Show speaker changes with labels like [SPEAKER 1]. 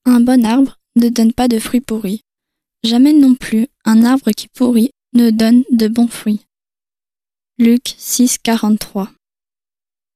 [SPEAKER 1] Un bon arbre ne donne pas de fruits pourris. Jamais non plus un arbre qui pourrit ne donne de bons fruits. Luc 6, 43.